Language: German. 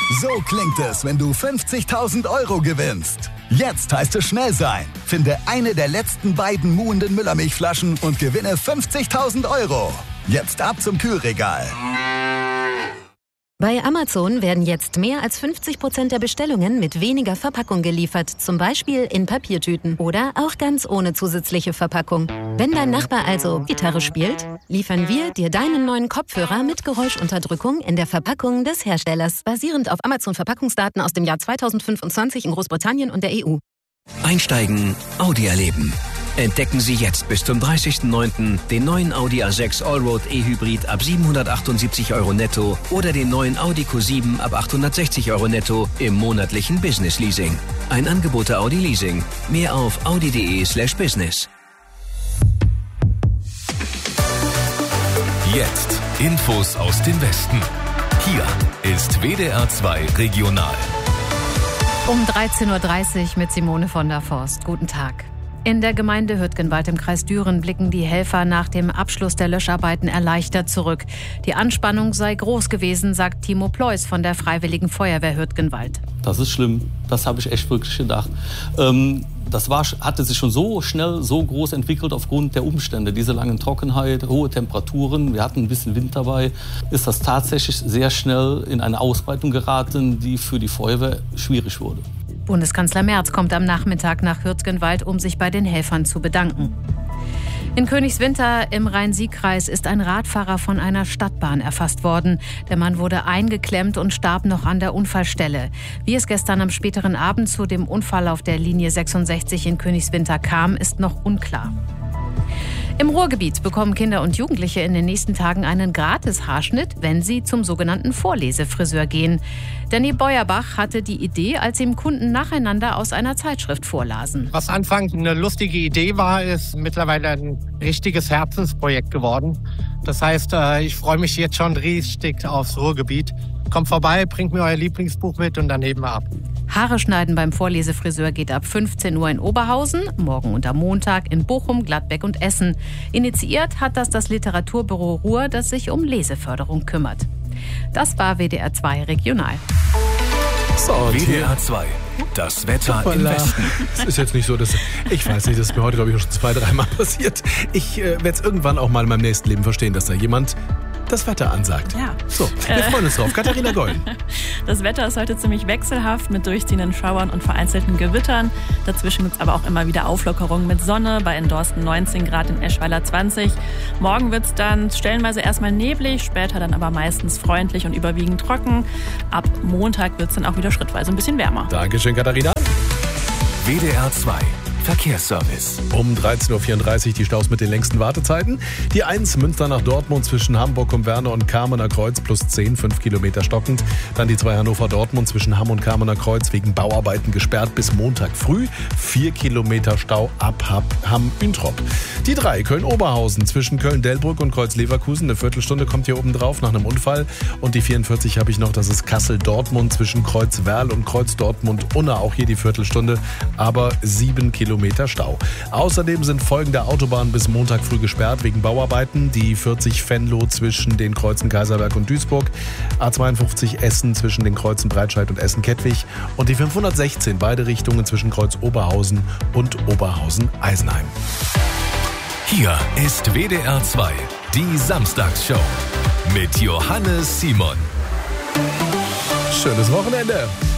So klingt es, wenn du 50.000 € gewinnst. Jetzt heißt es schnell sein. Finde eine der letzten beiden muhenden Müllermilchflaschen und gewinne 50.000 €. Jetzt ab zum Kühlregal. Bei Amazon werden jetzt mehr als 50% der Bestellungen mit weniger Verpackung geliefert. Zum Beispiel in Papiertüten oder auch ganz ohne zusätzliche Verpackung. Wenn dein Nachbar also Gitarre spielt, liefern wir dir deinen neuen Kopfhörer mit Geräuschunterdrückung in der Verpackung des Herstellers. Basierend auf Amazon-Verpackungsdaten aus dem Jahr 2025 in Großbritannien und der EU. Einsteigen, Audi erleben. Entdecken Sie jetzt bis zum 30.09. den neuen Audi A6 Allroad E-Hybrid ab 778 € netto oder den neuen Audi Q7 ab 860 € netto im monatlichen Business Leasing. Ein Angebot der Audi Leasing. Mehr auf audi.de/business. Jetzt Infos aus dem Westen. Hier ist WDR 2 Regional. Um 13.30 Uhr mit Simone von der Forst. Guten Tag. In der Gemeinde Hürtgenwald im Kreis Düren blicken die Helfer nach dem Abschluss der Löscharbeiten erleichtert zurück. Die Anspannung sei groß gewesen, sagt Timo Pleus von der Freiwilligen Feuerwehr Hürtgenwald. Das ist schlimm. Das habe ich echt wirklich gedacht. Hatte sich schon so schnell, so groß entwickelt aufgrund der Umstände. Diese langen Trockenheit, hohe Temperaturen, wir hatten ein bisschen Wind dabei. Ist das tatsächlich sehr schnell in eine Ausbreitung geraten, die für die Feuerwehr schwierig wurde. Bundeskanzler Merz kommt am Nachmittag nach Hürtgenwald, um sich bei den Helfern zu bedanken. In Königswinter im Rhein-Sieg-Kreis ist ein Radfahrer von einer Stadtbahn erfasst worden. Der Mann wurde eingeklemmt und starb noch an der Unfallstelle. Wie es gestern am späteren Abend zu dem Unfall auf der Linie 66 in Königswinter kam, ist noch unklar. Im Ruhrgebiet bekommen Kinder und Jugendliche in den nächsten Tagen einen Gratis-Haarschnitt, wenn sie zum sogenannten Vorlesefriseur gehen. Danny Beuerbach hatte die Idee, als ihm Kunden nacheinander aus einer Zeitschrift vorlasen. Was anfangs eine lustige Idee war, ist mittlerweile ein richtiges Herzensprojekt geworden. Das heißt, ich freue mich jetzt schon richtig aufs Ruhrgebiet. Kommt vorbei, bringt mir euer Lieblingsbuch mit und dann heben wir ab. Haare schneiden beim Vorlesefriseur geht ab 15 Uhr in Oberhausen, morgen und am Montag in Bochum, Gladbeck und Essen. Initiiert hat das Literaturbüro Ruhr, das sich um Leseförderung kümmert. Das war WDR 2 Regional. So, WDR 2, das Wetter im Westen. Es ist jetzt nicht so, dass ich weiß nicht, das ist mir heute, glaube ich, schon 2-3 Mal passiert. Ich werde es irgendwann auch mal in meinem nächsten Leben verstehen, dass da jemand das Wetter ansagt. Ja. So, wir freuen uns drauf. Katharina Gollen. Das Wetter ist heute ziemlich wechselhaft mit durchziehenden Schauern und vereinzelten Gewittern. Dazwischen gibt es aber auch immer wieder Auflockerungen mit Sonne. Bei in Dorsten 19 Grad, in Eschweiler 20. Morgen wird es dann stellenweise erstmal neblig, später dann aber meistens freundlich und überwiegend trocken. Ab Montag wird es dann auch wieder schrittweise ein bisschen wärmer. Dankeschön, Katharina. WDR 2. Verkehrsservice. Um 13.34 Uhr die Staus mit den längsten Wartezeiten. Die 1 Münster nach Dortmund zwischen Hamburg und Werne und Kamener Kreuz plus 10, 5 Kilometer stockend. Dann die 2 Hannover-Dortmund zwischen Hamm und Kamener Kreuz wegen Bauarbeiten gesperrt bis Montag früh. 4 Kilometer Stau ab Hamm-Üntrop. Die 3 Köln-Oberhausen zwischen Köln-Delbrück und Kreuz-Leverkusen. Eine Viertelstunde kommt hier oben drauf nach einem Unfall. Und die 44 habe ich noch, das ist Kassel-Dortmund zwischen Kreuz-Werl und Kreuz-Dortmund-Unna. Auch hier die Viertelstunde, aber 7 Kilometer Stau. Außerdem sind folgende Autobahnen bis Montag früh gesperrt wegen Bauarbeiten. Die 40 Venlo zwischen den Kreuzen Kaiserberg und Duisburg. A52 Essen zwischen den Kreuzen Breitscheid und Essen-Kettwig. Und die 516 beide Richtungen zwischen Kreuz Oberhausen und Oberhausen-Eisenheim. Hier ist WDR 2, die Samstagsshow mit Johannes Simon. Schönes Wochenende.